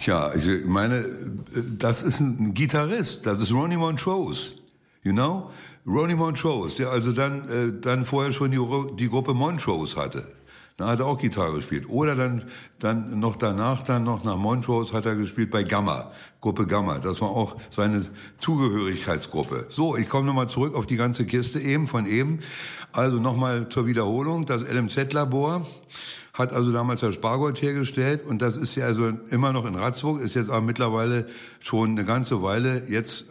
Ja, ich meine, das ist ein Gitarrist, das ist Ronnie Montrose, you know? Ronnie Montrose, der also dann vorher schon die Gruppe Montrose hatte. Da hat er auch Gitarre gespielt. Oder dann noch danach, dann noch nach Montrose hat er gespielt bei Gamma, Gruppe Gamma. Das war auch seine Zugehörigkeitsgruppe. So, ich komme nochmal zurück auf die ganze Kiste von eben. Also nochmal zur Wiederholung. Das LMZ-Labor hat also damals das Spargold hergestellt und das ist ja also immer noch in Ratzburg, ist jetzt aber mittlerweile schon eine ganze Weile jetzt